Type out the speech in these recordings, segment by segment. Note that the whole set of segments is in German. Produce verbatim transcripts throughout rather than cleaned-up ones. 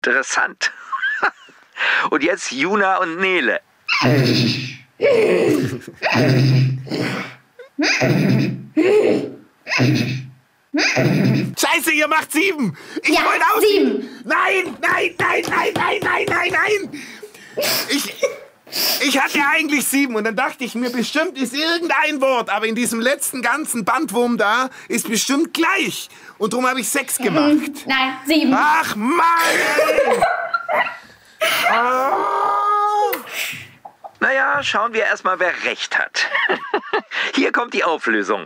Interessant. Und jetzt Juna und Nele. Scheiße, ihr macht sieben! Ich Ja, wollte auch sieben. Nein, nein, nein, nein, nein, nein, nein, nein! Ich, ich hatte eigentlich sieben und dann dachte ich mir, bestimmt ist irgendein Wort, aber in diesem letzten ganzen Bandwurm da ist bestimmt gleich. Und darum habe ich sechs gemacht. Nein, sieben. Ach Mann! Oh. Naja, schauen wir erstmal, wer recht hat. Hier kommt die Auflösung.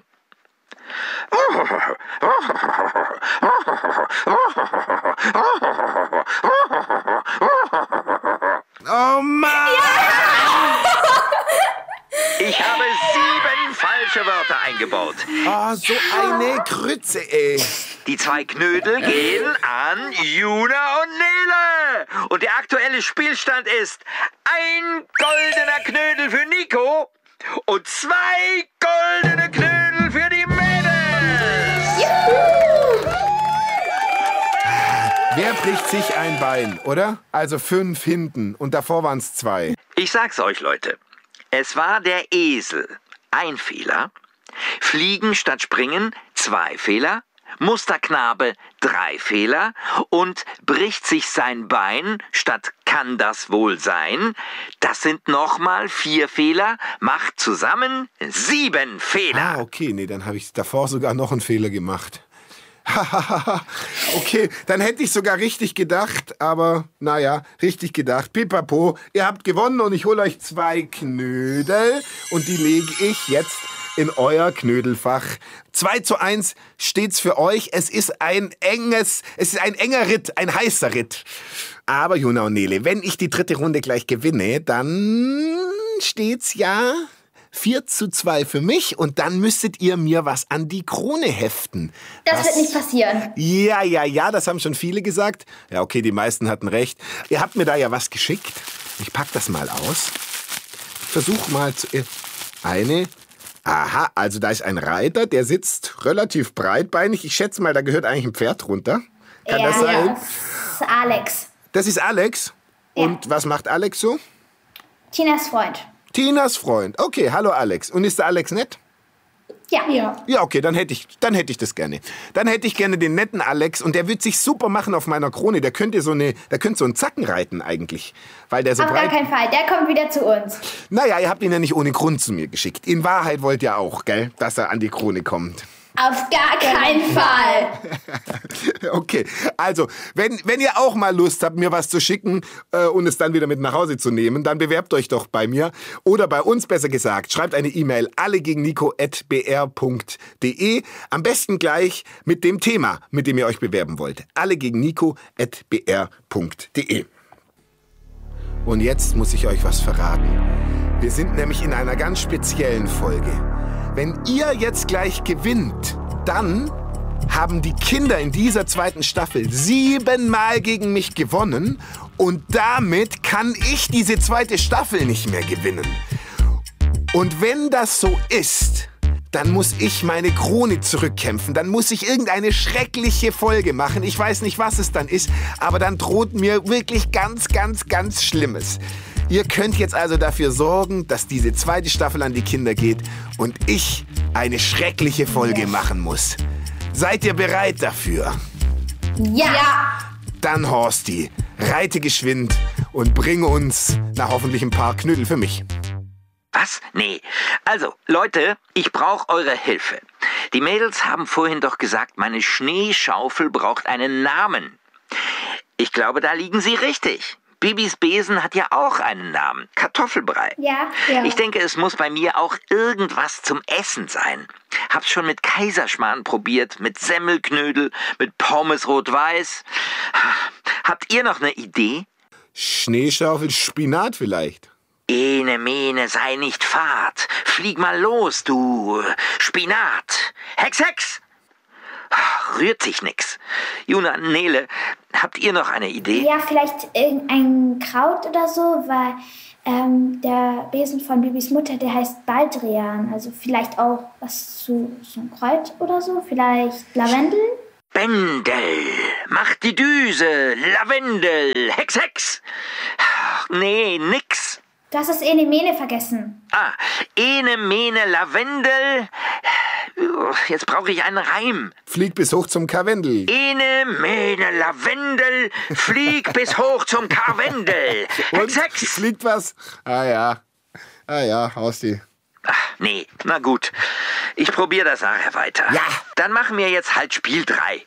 Oh Mann! Ich habe sieben falsche Wörter eingebaut. Oh, so eine Krütze, ey. Die zwei Knödel gehen an Juna und Nele. Und der aktuelle Spielstand ist ein goldener Knödel für Nico und zwei goldene Knödel für die Mädels. Juhu! Wer bricht sich ein Bein, oder? Also fünf hinten und davor waren es zwei. Ich sag's euch, Leute. Es war der Esel. Ein Fehler. Fliegen statt springen. Zwei Fehler. Musterknabe. Drei Fehler. Und bricht sich sein Bein statt kann das wohl sein. Das sind nochmal vier Fehler. Macht zusammen sieben Fehler. Ah, okay, nee, dann habe ich davor sogar noch einen Fehler gemacht. Okay, dann hätte ich sogar richtig gedacht, aber naja, richtig gedacht. Pipapo, ihr habt gewonnen und ich hole euch zwei Knödel und die lege ich jetzt in euer Knödelfach. zwei zu eins steht's für euch. Es ist ein enges, es ist ein enger Ritt, ein heißer Ritt. Aber Juna und Nele, wenn ich die dritte Runde gleich gewinne, dann steht's ja vier zu zwei für mich und dann müsstet ihr mir was an die Krone heften. Das was? wird nicht passieren. Ja, ja, ja, das haben schon viele gesagt. Ja, okay, die meisten hatten recht. Ihr habt mir da ja was geschickt. Ich pack das mal aus. Ich versuch mal zu... Eine... Aha, also da ist ein Reiter, der sitzt relativ breitbeinig. Ich schätze mal, da gehört eigentlich ein Pferd runter. Kann ja, das sein? Ja, das ist Alex. Das ist Alex. Und Ja. was macht Alex so? Tinas Freund. Tinas Freund. Okay, hallo Alex. Und ist der Alex nett? Ja. Ja. Ja, okay, dann hätte ich, dann hätte ich das gerne. Dann hätte ich gerne den netten Alex und der wird sich super machen auf meiner Krone. Der könnte so eine, der könnte so einen Zacken reiten eigentlich, weil der so Auf gar breit. keinen Fall. Der kommt wieder zu uns. Naja, ihr habt ihn ja nicht ohne Grund zu mir geschickt. In Wahrheit wollt ihr auch, gell, dass er an die Krone kommt. Auf gar keinen Fall. Okay, also, wenn, wenn ihr auch mal Lust habt, mir was zu schicken äh, und es dann wieder mit nach Hause zu nehmen, dann bewerbt euch doch bei mir oder bei uns, besser gesagt. Schreibt eine E-Mail allegegenniko at b r punkt d e. Am besten gleich mit dem Thema, mit dem ihr euch bewerben wollt. allegegenniko at b r punkt d e. Und jetzt muss ich euch was verraten. Wir sind nämlich in einer ganz speziellen Folge. Wenn ihr jetzt gleich gewinnt, dann haben die Kinder in dieser zweiten Staffel siebenmal gegen mich gewonnen und damit kann ich diese zweite Staffel nicht mehr gewinnen. Und wenn das so ist, dann muss ich meine Krone zurückkämpfen. Dann muss ich irgendeine schreckliche Folge machen. Ich weiß nicht, was es dann ist, aber dann droht mir wirklich ganz, ganz, ganz Schlimmes. Ihr könnt jetzt also dafür sorgen, dass diese zweite Staffel an die Kinder geht und ich eine schreckliche Folge machen muss. Seid ihr bereit dafür? Ja. Dann, Horsti, reite geschwind und bringe uns na hoffentlich ein paar Knödel für mich. Was? Nee. Also, Leute, ich brauche eure Hilfe. Die Mädels haben vorhin doch gesagt, meine Schneeschaufel braucht einen Namen. Ich glaube, da liegen sie richtig. Bibis Besen hat ja auch einen Namen. Kartoffelbrei. Ja, ja. Ich denke, es muss bei mir auch irgendwas zum Essen sein. Hab's schon mit Kaiserschmarrn probiert, mit Semmelknödel, mit Pommes rot-weiß. Habt ihr noch eine Idee? Schneeschaufel, Spinat vielleicht? Ene, mene, sei nicht fad. Flieg mal los, du Spinat. Hex, Hex! Rührt sich nix. Juna, Nele, habt ihr noch eine Idee? Ja, vielleicht irgendein Kraut oder so, weil ähm, der Besen von Bibis Mutter, der heißt Baldrian. Also vielleicht auch was zu so ein Kreuz oder so, vielleicht Lavendel? Spendel. Macht die Düse. Lavendel. Hex, Hex. Nee, nix. Du hast das Ene Mene vergessen. Ah, Ene, Mene, Lavendel. Jetzt brauche ich einen Reim. Flieg bis hoch zum Karwendel. Ene, Mene, Lavendel, flieg bis hoch zum Karwendel. Hex, Hex. Fliegt was? Ah ja. Ah ja, Hausti. Ach, nee, na gut. Ich probiere das nachher weiter. Ja. Dann machen wir jetzt halt Spiel drei.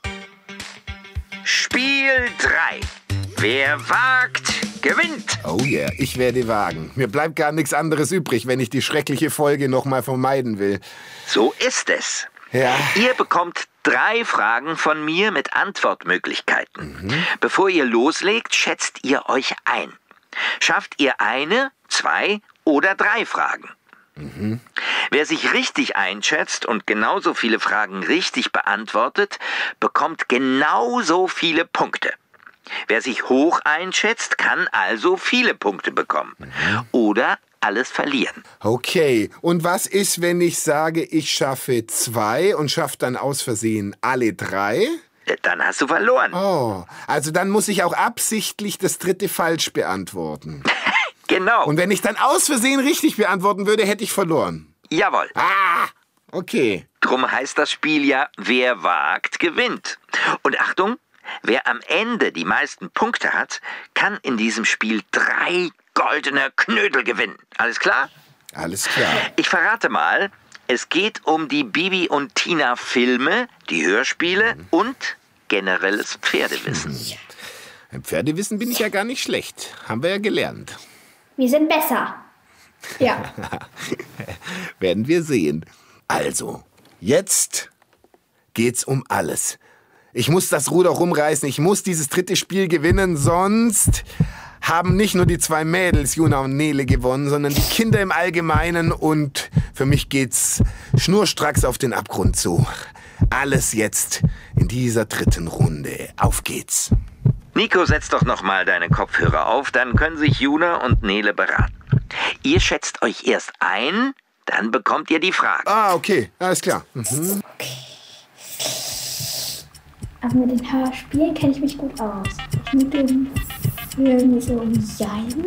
Spiel drei. Wer wagt, gewinnt. Oh yeah, ich werde wagen. Mir bleibt gar nichts anderes übrig, wenn ich die schreckliche Folge noch mal vermeiden will. So ist es. Ja. Ihr bekommt drei Fragen von mir mit Antwortmöglichkeiten. Mhm. Bevor ihr loslegt, schätzt ihr euch ein. Schafft ihr eine, zwei oder drei Fragen? Mhm. Wer sich richtig einschätzt und genauso viele Fragen richtig beantwortet, bekommt genauso viele Punkte. Wer sich hoch einschätzt, kann also viele Punkte bekommen. Mhm. Oder alles verlieren. Okay, und was ist, wenn ich sage, ich schaffe zwei und schaffe dann aus Versehen alle drei? Dann hast du verloren. Oh, also dann muss ich auch absichtlich das dritte falsch beantworten. Genau. Und wenn ich dann aus Versehen richtig beantworten würde, hätte ich verloren. Jawohl. Ah, okay. Drum heißt das Spiel ja, wer wagt, gewinnt. Und Achtung, wer am Ende die meisten Punkte hat, kann in diesem Spiel drei goldene Knödel gewinnen. Alles klar? Alles klar. Ich verrate mal, es geht um die Bibi und Tina Filme, die Hörspiele mhm. und generelles Pferdewissen. Mhm. Im Pferdewissen bin ich ja gar nicht schlecht. Haben wir ja gelernt. Wir sind besser. Ja. Werden wir sehen. Also, jetzt geht's um alles. Ich muss das Ruder rumreißen. Ich muss dieses dritte Spiel gewinnen, sonst haben nicht nur die zwei Mädels, Juna und Nele, gewonnen, sondern die Kinder im Allgemeinen. Und für mich geht's schnurstracks auf den Abgrund zu. Alles jetzt in dieser dritten Runde. Auf geht's. Nico, setz doch noch mal deine Kopfhörer auf, dann können sich Juna und Nele beraten. Ihr schätzt euch erst ein, dann bekommt ihr die Fragen. Ah, okay, alles klar. Mhm. Okay. Also mit den Hörspielen kenne ich mich gut aus. Ich mit dem Film so Jein.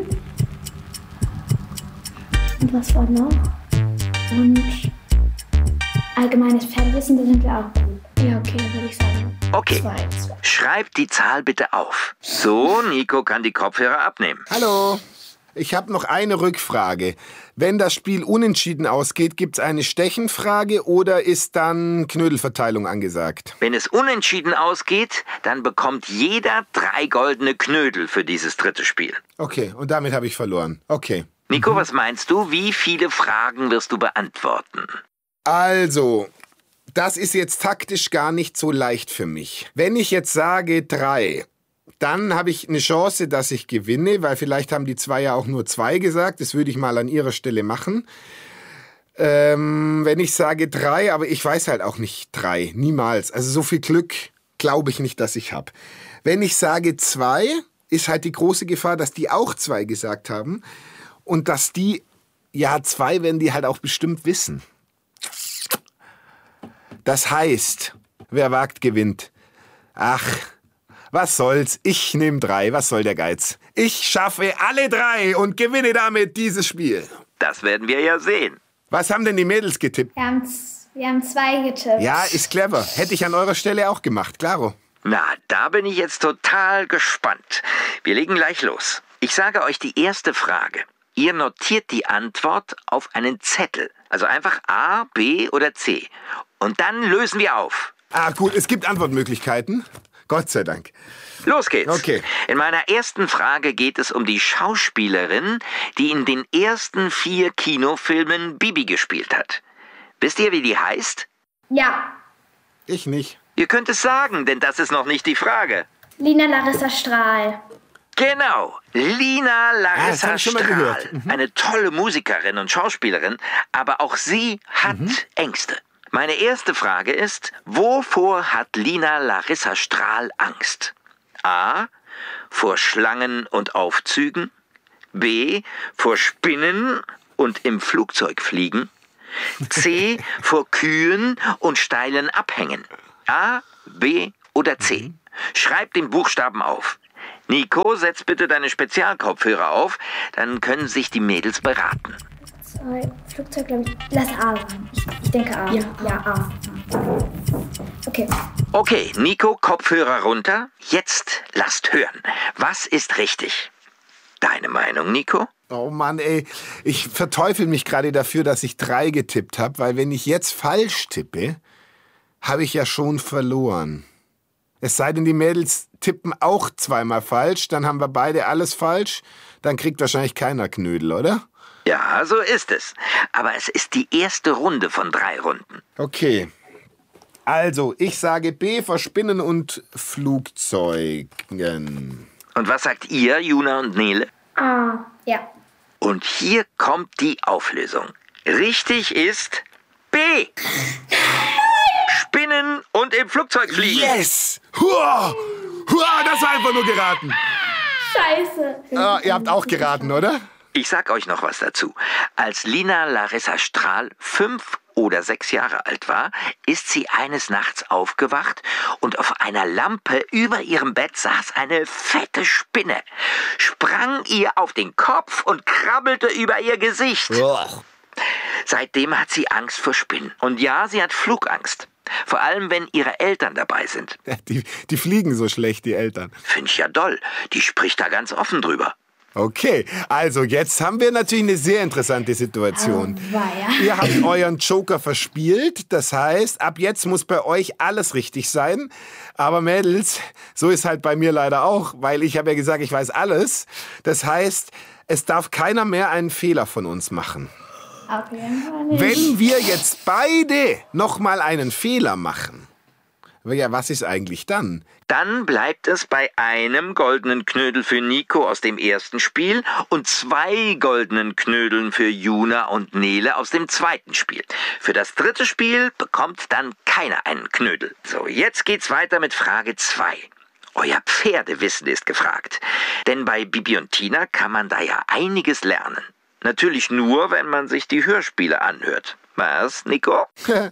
Und was war noch? Und allgemeines Pferdewissen, da sind wir auch gut. Ja, okay, dann würde ich sagen. Okay, zwei, zwei. Schreibt die Zahl bitte auf. So, Nico kann die Kopfhörer abnehmen. Hallo, ich habe noch eine Rückfrage. Wenn das Spiel unentschieden ausgeht, gibt's eine Stechenfrage oder ist dann Knödelverteilung angesagt? Wenn es unentschieden ausgeht, dann bekommt jeder drei goldene Knödel für dieses dritte Spiel. Okay, und damit habe ich verloren. Okay. Nico, mhm. was meinst du? Wie viele Fragen wirst du beantworten? Also, das ist jetzt taktisch gar nicht so leicht für mich. Wenn ich jetzt sage drei, dann habe ich eine Chance, dass ich gewinne, weil vielleicht haben die zwei ja auch nur zwei gesagt. Das würde ich mal an ihrer Stelle machen. Ähm, wenn ich sage drei, aber ich weiß halt auch nicht drei, niemals. Also so viel Glück glaube ich nicht, dass ich habe. Wenn ich sage zwei, ist halt die große Gefahr, dass die auch zwei gesagt haben und dass die, ja zwei werden die halt auch bestimmt wissen. Das heißt, wer wagt, gewinnt. Ach, was soll's? Ich nehme drei. Was soll der Geiz? Ich schaffe alle drei und gewinne damit dieses Spiel. Das werden wir ja sehen. Was haben denn die Mädels getippt? Wir haben, z- wir haben zwei getippt. Ja, ist clever. Hätte ich an eurer Stelle auch gemacht, klaro. Na, da bin ich jetzt total gespannt. Wir legen gleich los. Ich sage euch die erste Frage. Ihr notiert die Antwort auf einen Zettel. Also einfach A, B oder C. Und dann lösen wir auf. Ah, gut, es gibt Antwortmöglichkeiten. Gott sei Dank. Los geht's. Okay. In meiner ersten Frage geht es um die Schauspielerin, die in den ersten vier Kinofilmen Bibi gespielt hat. Wisst ihr, wie die heißt? Ja. Ich nicht. Ihr könnt es sagen, denn das ist noch nicht die Frage. Lina Larissa Strahl. Genau, Lina Ah, das Larissa hab ich schon mal Strahl. gehört. Mhm. Eine tolle Musikerin und Schauspielerin, aber auch sie hat mhm. Ängste. Meine erste Frage ist, wovor hat Lina Larissa Strahl Angst? A. Vor Schlangen und Aufzügen. B. Vor Spinnen und im Flugzeug fliegen. C. Vor Kühen und steilen Abhängen. A. B oder C? Schreib den Buchstaben auf. Nico, setz bitte deine Spezialkopfhörer auf, dann können sich die Mädels beraten. Flugzeug, Flugzeug glaube ich. Lass A rein. Ich, ich denke A. Ja, ja A. Okay. Okay, Nico, Kopfhörer runter. Jetzt lasst hören. Was ist richtig? Deine Meinung, Nico? Oh Mann, ey, ich verteufel mich gerade dafür, dass ich drei getippt habe, weil wenn ich jetzt falsch tippe, habe ich ja schon verloren. Es sei denn, die Mädels tippen auch zweimal falsch, dann haben wir beide alles falsch, dann kriegt wahrscheinlich keiner Knödel, oder? Ja, so ist es. Aber es ist die erste Runde von drei Runden. Okay. Also, ich sage B für Spinnen und Flugzeugen. Und was sagt ihr, Juna und Nele? A. Ja. Und hier kommt die Auflösung. Richtig ist B. Spinnen und im Flugzeug fliegen. Yes! Hua! Hua, das war einfach nur geraten. Scheiße. Ah, ihr habt auch geraten, oder? Ich sag euch noch was dazu. Als Lina Larissa Strahl fünf oder sechs Jahre alt war, ist sie eines Nachts aufgewacht und auf einer Lampe über ihrem Bett saß eine fette Spinne, sprang ihr auf den Kopf und krabbelte über ihr Gesicht. Uah. Seitdem hat sie Angst vor Spinnen. Und ja, sie hat Flugangst. Vor allem, wenn ihre Eltern dabei sind. Die, die fliegen so schlecht, die Eltern. Finde ich ja doll. Die spricht da ganz offen drüber. Okay, also jetzt haben wir natürlich eine sehr interessante Situation. Oh, weia. Ihr habt euren Joker verspielt, das heißt, ab jetzt muss bei euch alles richtig sein. Aber Mädels, so ist halt bei mir leider auch, weil ich habe ja gesagt, ich weiß alles. Das heißt, es darf keiner mehr einen Fehler von uns machen. Auf jeden Fall nicht. Wenn wir jetzt beide nochmal einen Fehler machen, ja, was ist eigentlich dann? Dann bleibt es bei einem goldenen Knödel für Nico aus dem ersten Spiel und zwei goldenen Knödeln für Juna und Nele aus dem zweiten Spiel. Für das dritte Spiel bekommt dann keiner einen Knödel. So, jetzt geht's weiter mit Frage zwei. Euer Pferdewissen ist gefragt. Denn bei Bibi und Tina kann man da ja einiges lernen. Natürlich nur, wenn man sich die Hörspiele anhört. Was, Nico?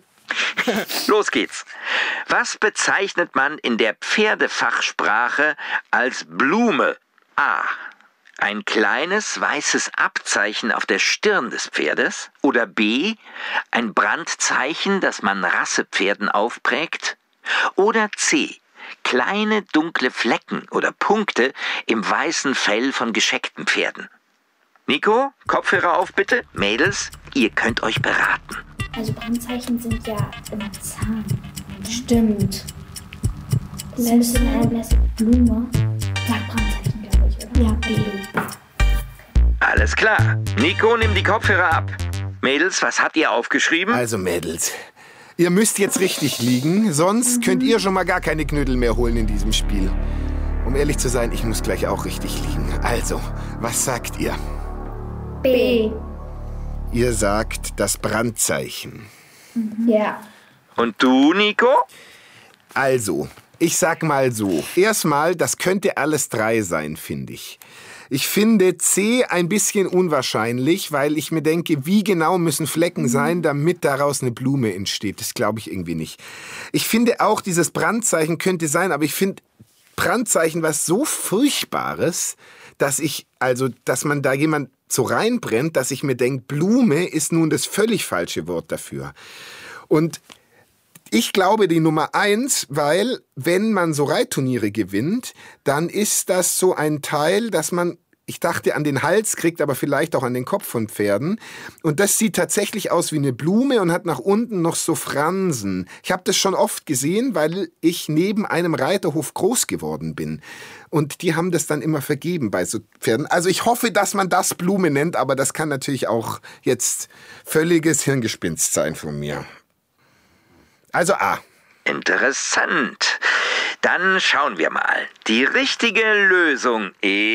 Los geht's. Was bezeichnet man in der Pferdefachsprache als Blume? A. Ein kleines weißes Abzeichen auf der Stirn des Pferdes? Oder B. Ein Brandzeichen, das man Rassepferden aufprägt? Oder C. Kleine dunkle Flecken oder Punkte im weißen Fell von gescheckten Pferden? Nico, Kopfhörer auf bitte. Mädels, ihr könnt euch beraten. Also Brandzeichen sind ja im Zahn. Stimmt. Blässe, äh, Blässe, Blume. Sag Brandzeichen, glaube ich, oder? Ja, B. Alles klar. Nico, nimm die Kopfhörer ab. Mädels, was habt ihr aufgeschrieben? Also Mädels, ihr müsst jetzt richtig liegen, sonst mhm. könnt ihr schon mal gar keine Knödel mehr holen in diesem Spiel. Um ehrlich zu sein, ich muss gleich auch richtig liegen. Also, was sagt ihr? B. Ihr sagt das Brandzeichen. Mhm. Ja. Und du, Nico? Also, ich sag mal so. Erstmal, das könnte alles drei sein, finde ich. Ich finde C ein bisschen unwahrscheinlich, weil ich mir denke, wie genau müssen Flecken sein, damit daraus eine Blume entsteht. Das glaube ich irgendwie nicht. Ich finde auch, dieses Brandzeichen könnte sein, aber ich finde Brandzeichen was so Furchtbares, dass ich, also, dass man da jemand so reinbrennt, dass ich mir denke, Blume ist nun das völlig falsche Wort dafür. Und ich glaube die Nummer eins, weil wenn man so Reitturniere gewinnt, dann ist das so ein Teil, dass man, ich dachte, an den Hals kriegt, aber vielleicht auch an den Kopf von Pferden. Und das sieht tatsächlich aus wie eine Blume und hat nach unten noch so Fransen. Ich habe das schon oft gesehen, weil ich neben einem Reiterhof groß geworden bin. Und die haben das dann immer vergeben bei so Pferden. Also ich hoffe, dass man das Blume nennt, aber das kann natürlich auch jetzt völliges Hirngespinst sein von mir. Also A. Interessant. Dann schauen wir mal. Die richtige Lösung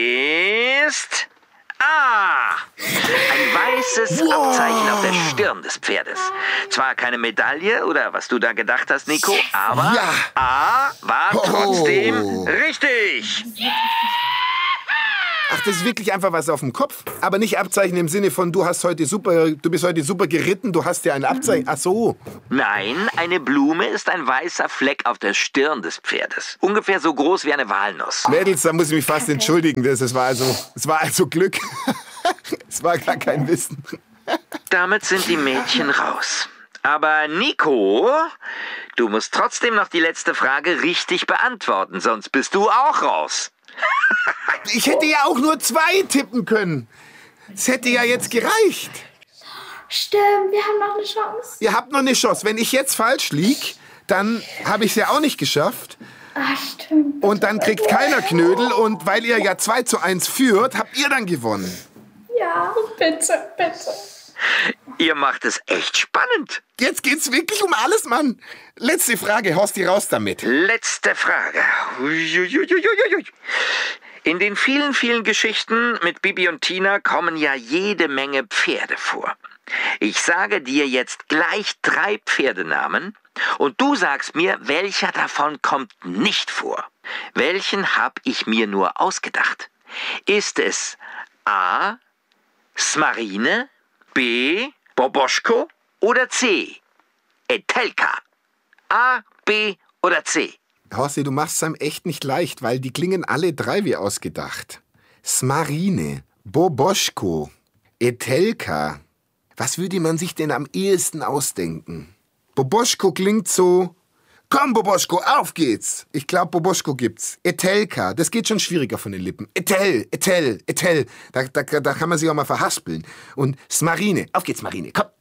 ist A. Ein weißes wow. Abzeichen auf der Stirn des Pferdes. Zwar keine Medaille oder was du da gedacht hast, Nico, aber ja. A war trotzdem oh. richtig. Ach, das ist wirklich einfach was auf dem Kopf. Aber nicht Abzeichen im Sinne von, du hast heute super, du bist heute super geritten, du hast ja ein Abzeichen. Ach so. Nein, eine Blume ist ein weißer Fleck auf der Stirn des Pferdes. Ungefähr so groß wie eine Walnuss. Mädels, da muss ich mich fast okay. entschuldigen. Das, das, war also, das war also Glück. Es war gar kein Wissen. Damit sind die Mädchen raus. Aber Nico, du musst trotzdem noch die letzte Frage richtig beantworten, sonst bist du auch raus. Ich hätte ja auch nur zwei tippen können. Es hätte ja jetzt gereicht. Stimmt, wir haben noch eine Chance. Ihr habt noch eine Chance. Wenn ich jetzt falsch lieg, dann habe ich es ja auch nicht geschafft. Ah, stimmt. Und dann kriegt keiner Knödel. Und weil ihr ja zwei zu eins führt, habt ihr dann gewonnen. Ja, bitte, bitte. Ihr macht es echt spannend. Jetzt geht's wirklich um alles, Mann. Letzte Frage, Horsti, raus damit. Letzte Frage. In den vielen, vielen Geschichten mit Bibi und Tina kommen ja jede Menge Pferde vor. Ich sage dir jetzt gleich drei Pferdenamen und du sagst mir, welcher davon kommt nicht vor. Welchen hab ich mir nur ausgedacht? Ist es A. Smarine, B. Boboschko oder C. Etelka? A, B oder C? Horsti, du machst es einem echt nicht leicht, weil die klingen alle drei wie ausgedacht. Smarine, Boboschko, Etelka. Was würde man sich denn am ehesten ausdenken? Boboschko klingt so... Komm, Boboschko, auf geht's! Ich glaube, Boboschko gibt's. Etelka, das geht schon schwieriger von den Lippen. Etel, Etel, Etel. Da, da, da kann man sich auch mal verhaspeln. Und Smarine, auf geht's, Marine, komm.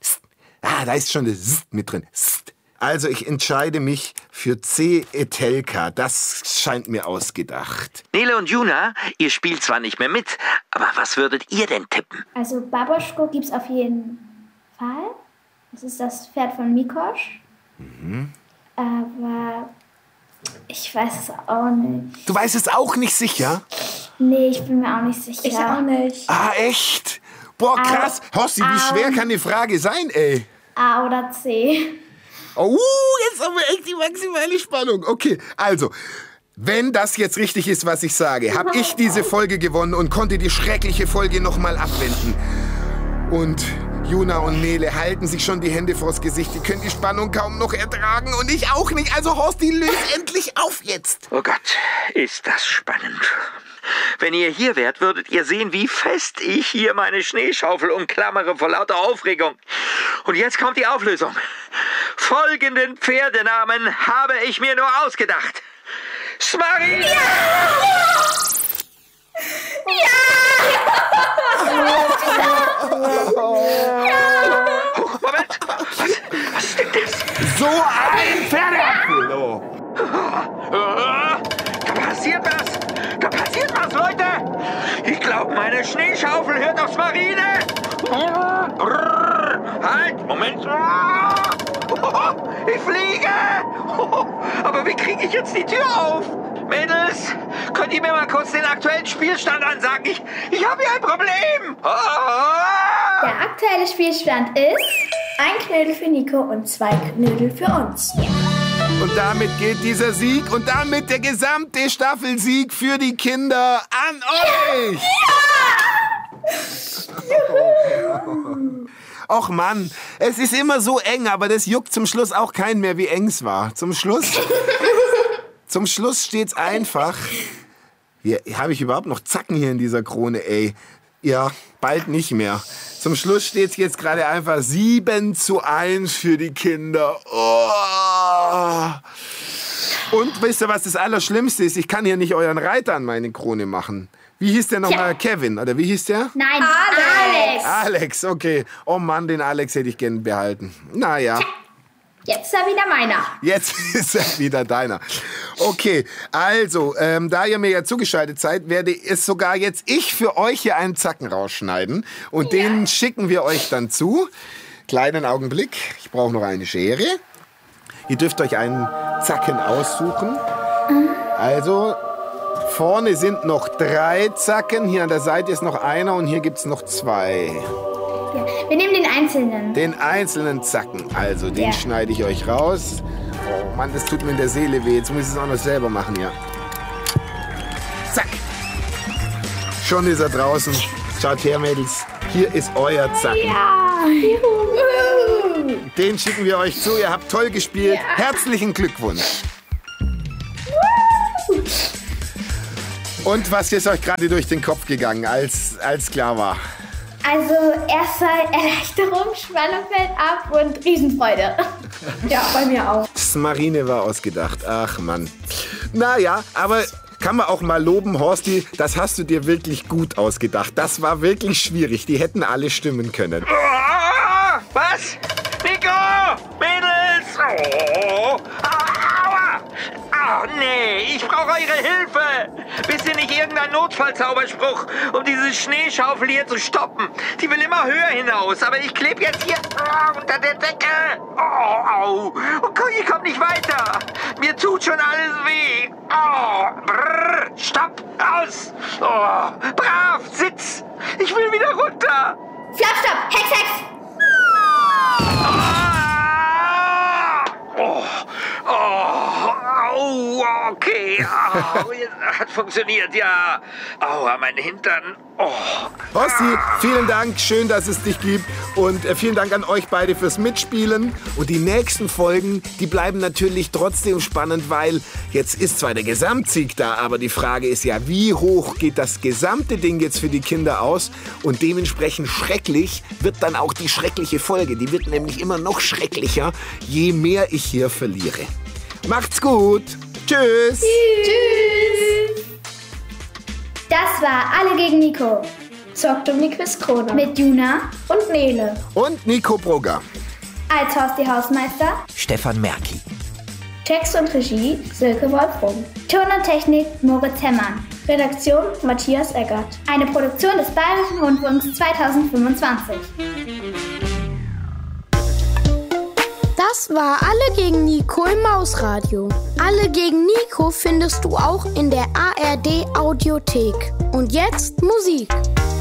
Ah, da ist schon das S mit drin. Also ich entscheide mich für C. Etelka. Das scheint mir ausgedacht. Nele und Juna, ihr spielt zwar nicht mehr mit, aber was würdet ihr denn tippen? Also Baboschko gibt's auf jeden Fall. Das ist das Pferd von Mikosch. Mhm. Aber ich weiß es auch nicht. Du weißt es auch nicht sicher? Nee, ich bin mir auch nicht sicher. Ich auch nicht. Ah, echt? Boah, krass. A, Horsti, wie schwer kann die Frage sein, ey? A oder C. Oh, jetzt haben wir echt die maximale Spannung. Okay, also, wenn das jetzt richtig ist, was ich sage, habe ich diese Folge gewonnen und konnte die schreckliche Folge nochmal abwenden. Und Juna und Nele halten sich schon die Hände vors Gesicht. Die können die Spannung kaum noch ertragen und ich auch nicht. Also Horsti, löst endlich auf jetzt. Oh Gott, ist das spannend. Wenn ihr hier wärt, würdet ihr sehen, wie fest ich hier meine Schneeschaufel umklammere vor lauter Aufregung. Und jetzt kommt die Auflösung. Folgenden Pferdenamen habe ich mir nur ausgedacht. Smarine! Ja! Oh, Moment! Was, was ist denn das? So ein Pferdeapfel! Oh. Da passiert was! Da passiert was, Leute! Ich glaube, meine Schneeschaufel hört auf Smarine! Halt! Moment! Ich fliege! Aber wie kriege ich jetzt die Tür auf? Mädels, könnt ihr mir mal kurz den aktuellen Spielstand ansagen? Ich, ich habe hier ein Problem! Der aktuelle Spielstand ist ein Knödel für Nico und zwei Knödel für uns. Und damit geht dieser Sieg und damit der gesamte Staffelsieg für die Kinder an euch! Ja! Och Mann, es ist immer so eng, aber das juckt zum Schluss auch keinen mehr, wie eng es war. Zum Schluss, zum Schluss steht's einfach. Hier, habe ich überhaupt noch Zacken hier in dieser Krone, ey? Ja, bald nicht mehr. Zum Schluss steht's jetzt gerade einfach sieben zu eins für die Kinder. Oh. Und wisst ihr, was das Allerschlimmste ist? Ich kann hier nicht euren Reiter an meine Krone machen. Wie hieß der nochmal? Kevin, oder wie hieß der? Nein, Alex. Alex, okay. Oh Mann, den Alex hätte ich gern behalten. Naja. Jetzt ist er wieder meiner. Jetzt ist er wieder deiner. Okay, also, ähm, da ihr mir ja zugeschaltet seid, werde es sogar jetzt ich für euch hier einen Zacken rausschneiden. Und ja. Den schicken wir euch dann zu. Kleinen Augenblick, ich brauche noch eine Schere. Ihr dürft euch einen Zacken aussuchen. Also... Vorne sind noch drei Zacken, hier an der Seite ist noch einer und hier gibt es noch zwei. Ja, wir nehmen den einzelnen. Den einzelnen Zacken, also den ja. schneide ich euch raus. Oh Mann, das tut mir in der Seele weh, jetzt muss ich es auch noch selber machen, ja. Zack. Schon ist er draußen. Schaut her, Mädels. Hier ist euer Zacken. Ja. Juhu. Den schicken wir euch zu. Ihr habt toll gespielt. Ja. Herzlichen Glückwunsch. Und was ist euch gerade durch den Kopf gegangen, als, als klar war? Also erstmal Erleichterung, Spannung fällt ab und Riesenfreude. Ja, bei mir auch. Das Marine war ausgedacht. Ach Mann. Naja, aber kann man auch mal loben, Horsti, das hast du dir wirklich gut ausgedacht. Das war wirklich schwierig. Die hätten alle stimmen können. Oh, was? Nico! Mädels! Oh, aua! Oh, nee, ich brauche eure Hilfe! Wisst ihr nicht irgendein Notfallzauberspruch, um diese Schneeschaufel hier zu stoppen? Die will immer höher hinaus, aber ich klebe jetzt hier oh, unter der Decke. Oh, au. Oh, ich komme nicht weiter. Mir tut schon alles weh. Oh, brrr, stopp, aus. Oh, brav, sitz. Ich will wieder runter. Flap, stopp, Hex, Hex. Oh, oh, oh, okay. Oh, jetzt hat funktioniert, ja. Aua, mein Hintern. Oh. Horsti, vielen Dank. Schön, dass es dich gibt. Und äh, vielen Dank an euch beide fürs Mitspielen. Und die nächsten Folgen, die bleiben natürlich trotzdem spannend, weil jetzt ist zwar der Gesamtsieg da, aber die Frage ist ja, wie hoch geht das gesamte Ding jetzt für die Kinder aus? Und dementsprechend schrecklich wird dann auch die schreckliche Folge. Die wird nämlich immer noch schrecklicher, je mehr ich hier verliere. Macht's gut. Tschüss. Tschüss. Das war Alle gegen Nico. Zockt um die Quizkrone. Mit Juna und Nele. Und Nico Brugger. Als Horsti Hausmeister Stefan Merki. Text und Regie Silke Wolfrum. Ton und Technik Moritz Hemmann. Redaktion Matthias Eggert. Eine Produktion des Bayerischen Rundfunks zweitausendfünfundzwanzig. Das war Alle gegen Nico im Mausradio. Alle gegen Nico findest du auch in der A R D Audiothek. Und jetzt Musik.